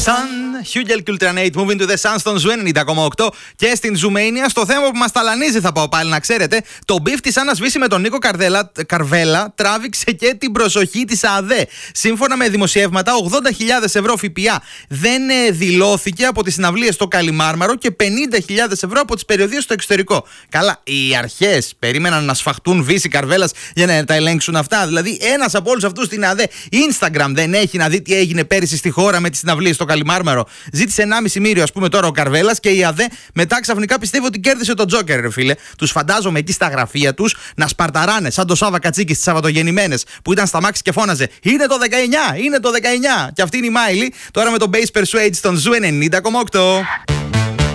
Sun, Hugel Kultranate, Moving to the Sun στον Ζου 90,8 και στην Ζουμania. Στο θέμα που μας ταλανίζει, θα πάω πάλι να ξέρετε. Το μπιφ της Άννας Βύση με τον Νίκο Καρβέλα τράβηξε και την προσοχή της ΑΔΕ. Σύμφωνα με δημοσιεύματα, 80.000 ευρώ ΦΠΑ δεν δηλώθηκε από τις συναυλίες στο Καλιμάρμαρο και 50.000 ευρώ από τις περιοδίες στο εξωτερικό. Καλά, οι αρχές περίμεναν να σφαχτούν Βύση Καρβέλας για να τα ελέγξουν αυτά. Δηλαδή, ένας από όλους αυτούς στην ΑΔΕ Instagram δεν έχει να δει τι έγινε πέρυσι στη χώρα με τις συναυλίες στο Καλιμάρμαρο. Ζήτησε 1,5 μίλιο, ας πούμε, τώρα ο Καρβέλας και η ΑΔΕ μετά ξαφνικά πιστεύω ότι κέρδισε τον Τζόκερ, ρε φίλε. Τους φαντάζομαι εκεί στα γραφεία τους να σπαρταράνε σαν το Σάβα Κατσίκη στις Σαββατογεννημένες που ήταν στα μάξι και φώναζε «Είναι το 19! Είναι το 19!» Και αυτή είναι η Μάιλι τώρα με το Bass Persuade στον Ζου 90,8.